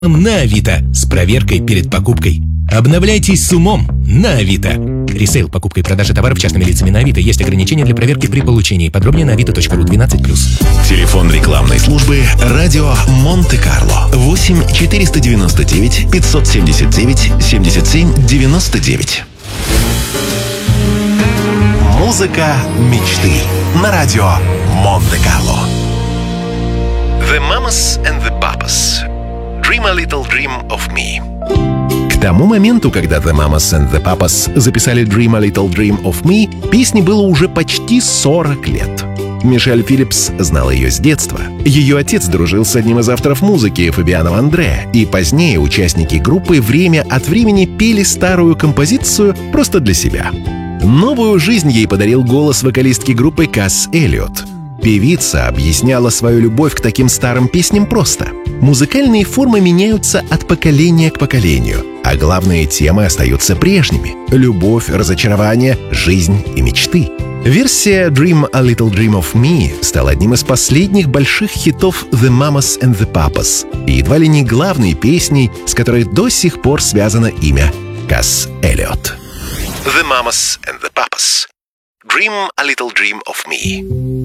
на Авито с проверкой перед покупкой. Обновляйтесь с умом на Авито. Ресейл, покупка и продажа товаров частными лицами на Авито. Есть ограничения для проверки при получении. Подробнее на avito.ru 12+. Телефон рекламной службы «Радио Монте-Карло» 8 499 579 77 99. Музыка мечты на радио Монте-Карло. The Mamas and the Papas. Dream a little dream of me. К тому моменту, когда The Mamas and the Papas записали Dream a little dream of me, песне было уже почти 40 лет. Мишель Филлипс знал ее с детства. Ее отец дружил с одним из авторов музыки, Фабианом Андре, и позднее участники группы время от времени пели старую композицию просто для себя. Новую жизнь ей подарил голос вокалистки группы Касс Эллиот. Певица объясняла свою любовь к таким старым песням просто. Музыкальные формы меняются от поколения к поколению, а главные темы остаются прежними — любовь, разочарование, жизнь и мечты. Версия «Dream a Little Dream of Me» стала одним из последних больших хитов The Mamas and the Papas и едва ли не главной песней, с которой до сих пор связано имя Касс Эллиот. The Mamas and the Papas. Dream a Little Dream of Me.